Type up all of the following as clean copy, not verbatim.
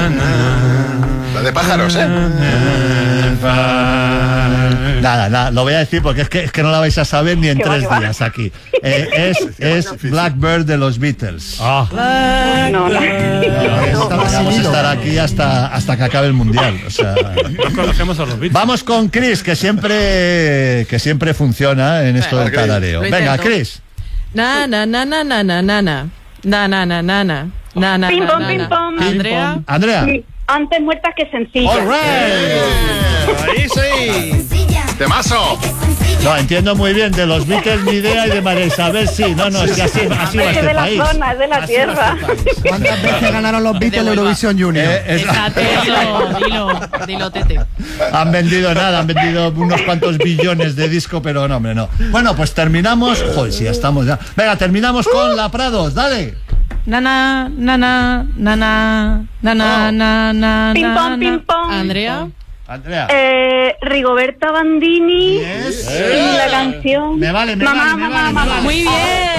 La de pájaros, Nada, lo voy a decir porque es que no la vais a saber ni en 3 días aquí. Es Blackbird de los Beatles. No. Vamos a estar aquí hasta que acabe el mundial. O sea, no conocemos a los Beatles. Vamos con Chris, que siempre funciona en esto del tarareo. Venga, Chris. Na na na na na na na na na na na na na na na. Ping pong, ping pong. Andrea. Antes muertas que sencillas. All right. Ahí sí. ¡Temazo! No, entiendo muy bien, de los Beatles ni idea y de María Isabel sí. No, es que así va Es este de la país. zona, es de la tierra. ¿Cuántas veces ganaron los Beatles Eurovisión Junior? Dilo, Tete. Han vendido unos cuantos billones de disco, pero no, hombre, no. Bueno, pues terminamos. Joder, sí, ya estamos ya. Venga, terminamos con la Prados, dale. Na. Ping pong, ping pong. Andrea. Rigoberta Bandini. Yes. Y la canción. Me vale. Mamá. Muy bien.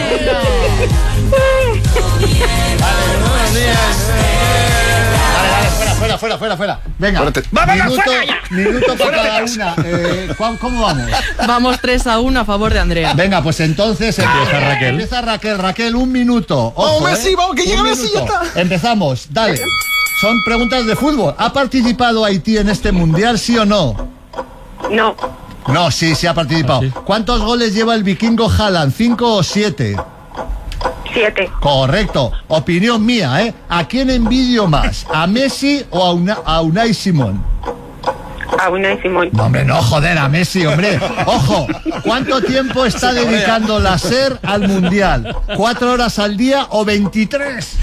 Dale, fuera. Venga, minuto para cada una. ¿Cómo vamos? Vamos 3-1 a favor de Andrea. Venga, pues entonces empieza Raquel, 1 minuto. Ojo, Messi, vamos, que llega Messi, ya está. Empezamos, dale. Son preguntas de fútbol. ¿Ha participado Haití en este mundial, sí o no? No. No, sí ha participado. ¿Ah, sí? ¿Cuántos goles lleva el vikingo Haaland? ¿5 o 7? 7. Correcto. Opinión mía, ¿eh? ¿A quién envidio más? ¿A Messi o a Unai Simón? A Unai Simón. No, hombre, no, joder, a Messi, hombre. Ojo, ¿cuánto tiempo está dedicando la SER al mundial? ¿4 horas al día o 23?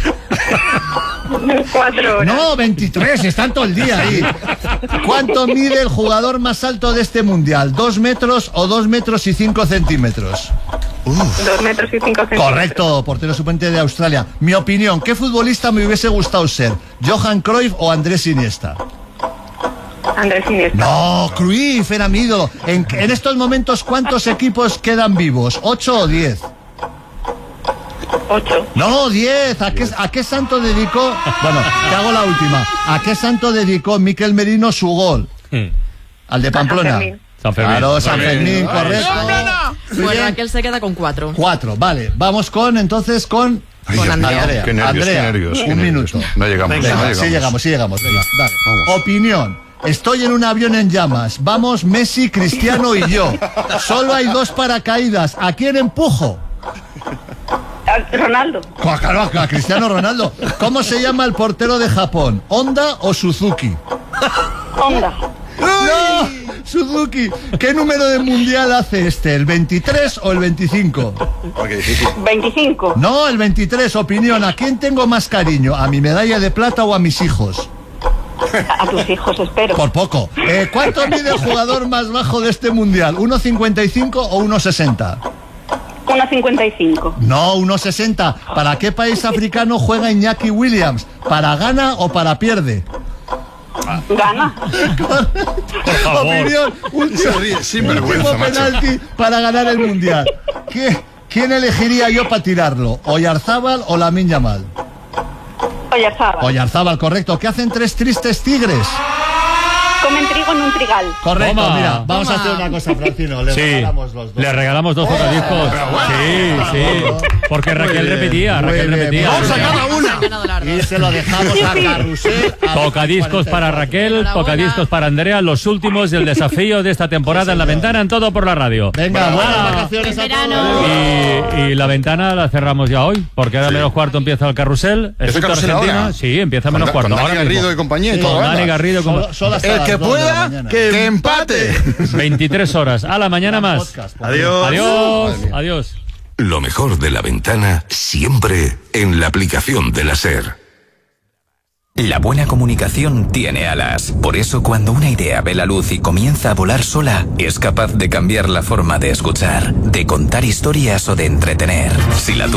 4 horas. No, 23, están todo el día ahí. ¿Cuánto mide el jugador más alto de este mundial? ¿2 metros o 2 metros y 5 centímetros? 2 metros y 5 centímetros. Correcto, portero suplente de Australia. Mi opinión, ¿qué futbolista me hubiese gustado ser? ¿Johan Cruyff o Andrés Iniesta? Andrés Iniesta. No, Cruyff era mi ídolo. En estos momentos, ¿cuántos equipos quedan vivos? ¿8 o 10? 8. No, 10. ¿A qué santo dedicó? Bueno, te hago la última. ¿A qué santo dedicó Miquel Merino su gol? Al de Pamplona. San Fermín. Claro, San Fermín, correcto. Pues Raquel se queda con 4. 4, vale. Vamos entonces con Andrea. Qué nervios. Un minuto. No llegamos. Venga, sí llegamos. Venga, dale. Vamos. Opinión. Estoy en un avión en llamas. Vamos Messi, Cristiano y yo. Solo hay 2 paracaídas. ¿A quién empujo? Ronaldo. Claro, a Cristiano Ronaldo. ¿Cómo se llama el portero de Japón? ¿Honda o Suzuki? Honda. ¡No! Suzuki. ¿Qué número de mundial hace este? ¿El 23 o el 25? 25. No, el 23. Opinión. ¿A quién tengo más cariño? ¿A mi medalla de plata o a mis hijos? A tus hijos, espero. Por poco. ¿Cuánto mide el jugador más bajo de este mundial? ¿1,55 o 1,60? 1,55. No, 1,60. ¿Para qué país africano juega Iñaki Williams? ¿Para gana o para pierde? Gana. Por favor. Opinión. Último penalti para ganar el mundial. ¿Quién elegiría yo para tirarlo? ¿Oyarzábal o Lamine Yamal? Oyarzábal, correcto. ¿Qué hacen 3 tristes tigres? Comen trigo en un trigal. Correcto, Toma. mira, vamos a hacer una cosa, Francino. Le regalamos los 2. Le regalamos 2 tocadiscos. Sí. Porque Raquel repetía. Vamos a cada una. Y se lo dejamos a Carrusel. Tocadiscos para Raquel, tocadiscos para Andrea, los últimos del desafío de esta temporada en La Ventana, en Todo por la Radio. Venga, buenas vacaciones a todos. Y La Ventana la cerramos ya hoy, porque ahora menos cuarto empieza el carrusel. ¿Es el Egipto, carrusel Argentina. ahora? Sí, empieza menos Con cuarto. Dani ahora Garrido mismo. y compañía y Con todo. Dani Garrido. Solo hasta las 2 de la mañana. que empate. 23 horas. A la mañana más. Adiós. Lo mejor de La Ventana siempre en la aplicación de la SER. La buena comunicación tiene alas. Por eso cuando una idea ve la luz y comienza a volar sola, es capaz de cambiar la forma de escuchar, de contar historias o de entretener. Si la